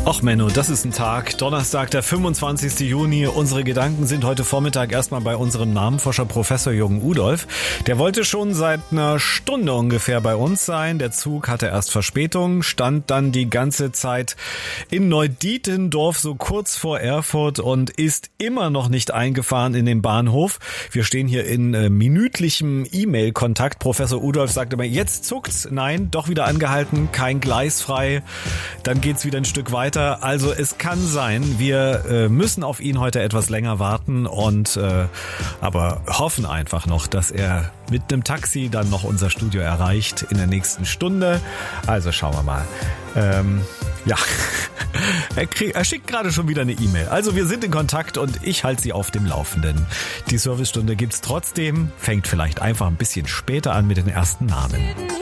Och Menno, das ist ein Tag. Donnerstag, der 25. Juni. Unsere Gedanken sind heute Vormittag erstmal bei unserem Namenforscher Professor Jürgen Udolph. Der wollte schon seit einer Stunde ungefähr bei uns sein. Der Zug hatte erst Verspätung, stand dann die ganze Zeit in Neudietendorf, so kurz vor Erfurt, und ist immer noch nicht eingefahren in den Bahnhof. Wir stehen hier in minütlichem E-Mail-Kontakt. Professor Udolph sagt immer, jetzt zuckt's. Nein, doch wieder angehalten, kein Gleis frei. Dann geht's wieder ein Stück weiter. Also es kann sein, wir müssen auf ihn heute etwas länger warten und aber hoffen einfach noch, dass er mit einem Taxi dann noch unser Studio erreicht in der nächsten Stunde. Also schauen wir mal. Ja, er schickt gerade schon wieder eine E-Mail. Also wir sind in Kontakt und ich halte Sie auf dem Laufenden. Die Servicestunde gibt's trotzdem, fängt vielleicht einfach ein bisschen später an mit den ersten Namen.